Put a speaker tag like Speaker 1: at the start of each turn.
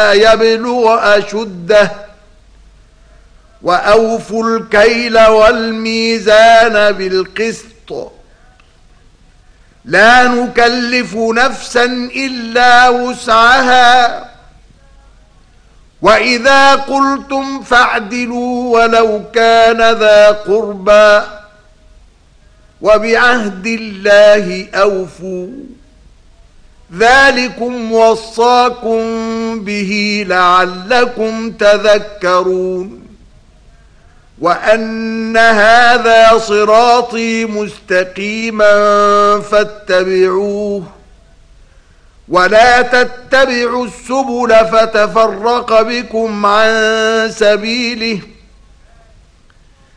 Speaker 1: يبلغ أشده وأوفوا الكيل والميزان بالقسط لا نكلف نفسا إلا وسعها وإذا قلتم فاعدلوا ولو كان ذا قربى وبعهد الله أوفوا ذلكم وصاكم به لعلكم تذكرون وأن هذا صراطي مستقيما فاتبعوه ولا تتبعوا السبل فتفرق بكم عن سبيله